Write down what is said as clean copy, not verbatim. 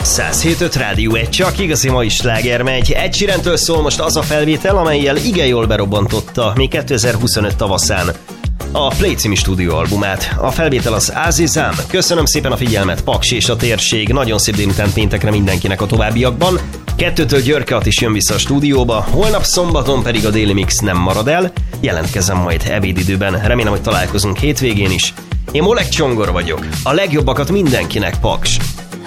107.5 Rádió, egy csak igazi mai sláger megy. Ed Sheerantől szól most az a felvétel, amellyel igen jól berobbantotta még 2025 tavaszán a Play című stúdióalbumát. A felvétel az Azizam. Köszönöm szépen a figyelmet, Paks és a térség. Nagyon szép délután péntekre mindenkinek a továbbiakban. 2-től Györke Attis jön vissza a stúdióba, holnap szombaton pedig a Daily Mix nem marad el. Jelentkezem majd ebédidőben, remélem, hogy találkozunk hétvégén is. Én Molek Csongor vagyok. A legjobbakat mindenkinek, Paks!